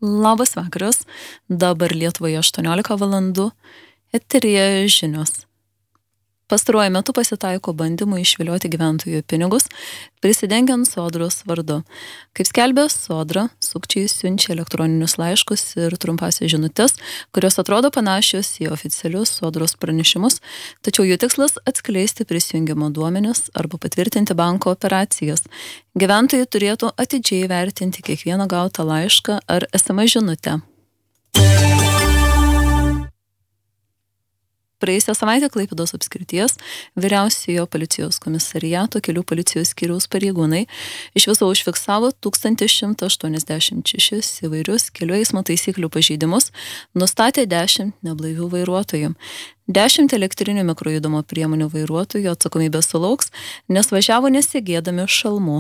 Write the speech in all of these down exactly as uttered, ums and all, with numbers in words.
Labas vakaras, dabar Lietuvoje aštuoniolika valandų, eteryje žinios. Pastaruoju metu pasitaiko bandymų išvilioti gyventojų pinigus, prisidengiant Sodros vardu. Kaip skelbė Sodra, sukčiai siunčia elektroninius laiškus ir trumpasias žinutes, kurios atrodo panašios į oficialius Sodros pranešimus, tačiau jų tikslas atskleisti prisijungimo duomenis arba patvirtinti banko operacijas. Gyventojai turėtų atidžiai vertinti kiekvieną gautą laišką ar es em es žinutę. Praėjusią savaitę Klaipėdos apskrities vyriausiojo policijos komisariato kelių policijos skyriaus pareigūnai iš viso užfiksavo tūkstantis šimtas aštuoniasdešimt šešis įvairius kelių eismo taisyklių pažeidimus, nustatė dešimt neblaivių vairuotojų. dešimt elektrinių mikrojudumo priemonių vairuotojų atsakomybė sulauks, nes važiavo nesigėdami šalmų.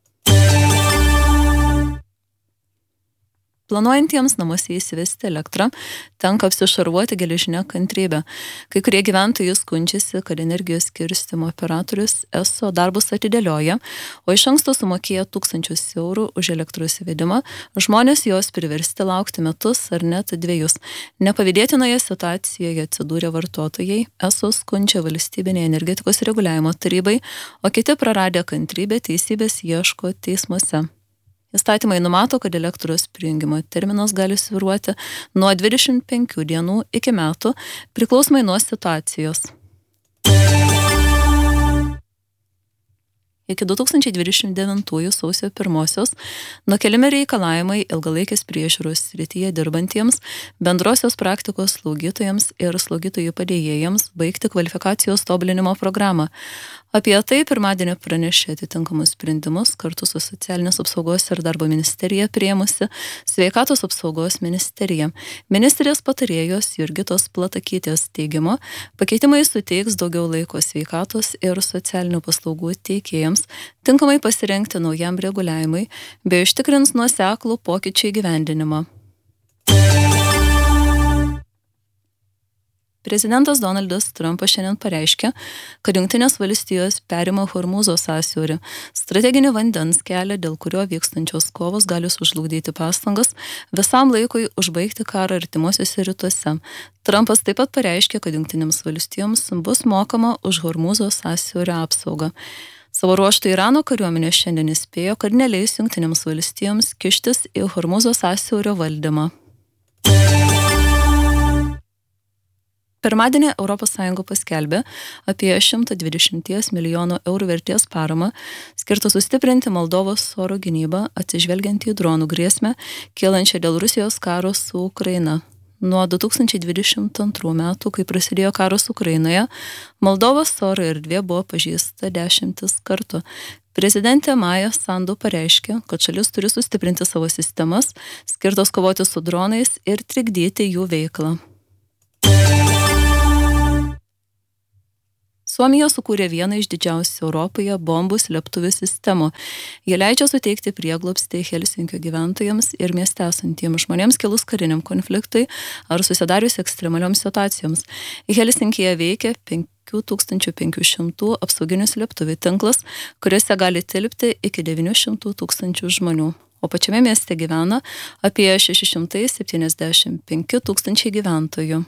Planuojantiems namuose įsivesti elektrą, tenka apsišarvuoti geležinę kantrybę. Kai kurie gyventojai skundžiasi, kad energijos skirstymo operatorius eso darbus atidėlioja, o iš anksto sumokėję tūkstančius eurų už elektros įvedimą, žmonės jos priversti laukti metus ar net dviejus. Nepavydėtinoje situacijoje atsidūrė vartotojai, eso skundžia valstybinė energetikos reguliavimo tarybai, o kiti praradę kantrybę teisybės ieško teismuose. Įstatymai numato, kad elektros prijungimo terminas gali svyruoti nuo dvidešimt penkių dienų iki metų, priklausomai nuo situacijos. Iki du tūkstančiai dvidešimt devintųjų sausio pirmosios nukeliami reikalavimai ilgalaikės priežiūros srityje dirbantiems, bendrosios praktikos slaugytojams ir slaugytojų padėjėjams baigti kvalifikacijos tobulinimo programą. Apie tai pirmadienį pranešė atitinkamus sprendimus kartu su Socialinės apsaugos ir darbo ministerija priėmusi Sveikatos apsaugos ministerija. Ministrės patarėjos Jurgitos Platakytės teigimu, pakeitimai suteiks daugiau laiko sveikatos ir socialinių paslaugų teikėjams, tinkamai pasirengti naujam reguliavimui bei užtikrins nuoseklų pokyčių įgyvendinimą. Prezidentas Donaldas Trumpas šiandien pareiškė, kad Jungtinės valstijos perima Hormūzo sąsiaurį, strateginį vandens kelią, dėl kurio vykstančios kovos gali sužlugdyti pastangas visam laikui užbaigti karą artimuosiuose rytuose. Trumpas taip pat pareiškė, kad Jungtinėms valstijoms bus mokama už Hormūzo sąsiaurio apsaugą. Savo ruožtu Irano kariuomenė šiandien įspėjo, kad neleis Jungtinėms valstijoms kištis į Hormūzo sąsiaurio valdymą. Pirmadienį Europos Sąjunga paskelbė apie šimtą dvidešimt milijonų eurų vertės paramą, skirtą sustiprinti Moldovos oro gynybą, atsižvelgiant į dronų grėsmę, kylančią dėl Rusijos karo su Ukraina. Nuo du tūkstančiai dvidešimt antrų metų, kai prasidėjo karas Ukrainoje, Moldovos oro erdvė buvo pažeista dešimtis kartų. Prezidentė Maja Sandu pareiškė, kad šalis turi sustiprinti savo sistemas, skirtos kovoti su dronais ir trikdyti jų veiklą. Suomija sukūrė vieną iš didžiausių Europoje bombų slėptuvių sistemų. Jie leidžia suteikti prieglobstį Helsinkio gyventojams ir mieste esantiems žmonėms kilus kariniam konfliktui ar susidarius ekstremalioms situacijoms. Helsinkyje veikia penkių tūkstančių penkių šimtų apsauginių slėptuvių tinklas, kuriuose gali tilpti iki devynių šimtų tūkstančių žmonių. O pačiame mieste gyvena apie šeši šimtai septyniasdešimt penki tūkstančiai gyventojų.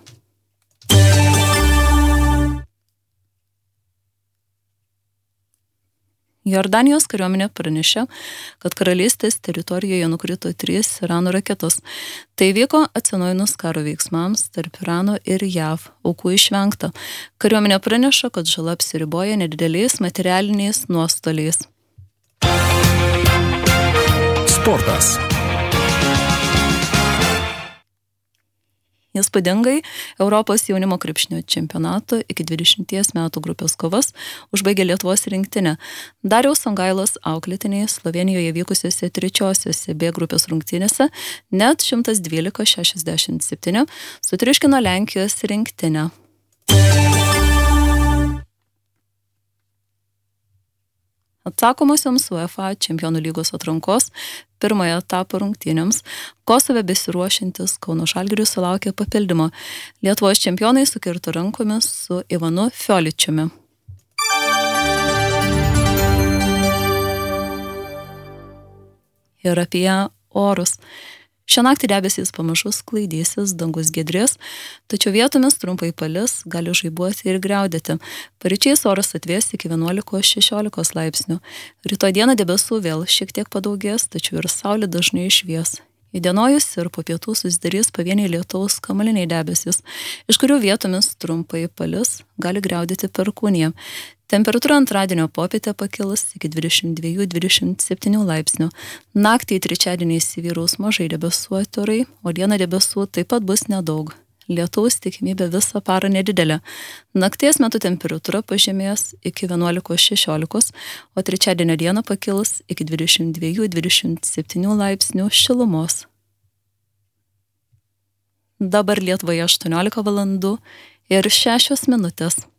Jordanijos kariuomenė pranešė, kad karalystės teritorijoje nukrito trys Irano raketos. Tai vyko atsinaujinus karo veiksmams tarp Irano ir jav. Aukų išvengta. Kariuomenė praneša, kad žala apsiriboja nedideliais materialiniais nuostoliais. Sportas. Įspūdingai Europos jaunimo krepšinio čempionato iki dvidešimties metų grupės kovas užbaigė Lietuvos rinktinė. Dariaus Songailos auklėtiniai Slovėnijoje vykusiuose trečiosiuose B grupės rungtynėse net šimtas dvylika šešiasdešimt septyni sutriuškino Lenkijos rinktinę. Atsakomosioms UEFA Čempionų lygos atrankos pirmojo etapo rungtynėms Kosove besiruošiantis Kauno Žalgiris sulaukė papildymo. Lietuvos čempionai sukirto rankomis su Ivanu Fioličiumi. Ir apie orus. Šią naktį debesys pamažu sklaidysis, dangus giedrės, tačiau vietomis trumpai palis, gali žaibuoti ir griaudėti. Paryčiais oras atvės iki vienuolikos šešiolikos laipsnių. Rytoj dieną debesų vėl šiek tiek padaugės, tačiau ir saulė dažnai išvies. Įdienojus ir po pietų susidarys pavieniai lietaus kamuoliniai debesys, iš kurių vietomis trumpai palis, gali griaudėti perkūnija. Temperatūra antradienio popietę pakils iki dvidešimt dviejų dvidešimt septynių laipsnių. Naktį į trečiadienį įsivyraus mažai debesuoti orai, o dieną debesų taip pat bus nedaug. Lietaus tikimybė visą parą nedidelė. Nakties metu temperatūra pažemės iki vienuolikos šešiolikos, o trečiadienio dieną pakils iki dvidešimt dviejų dvidešimt septynių laipsnių šilumos. Dabar Lietuvoje aštuoniolika valandų ir šešios minutės.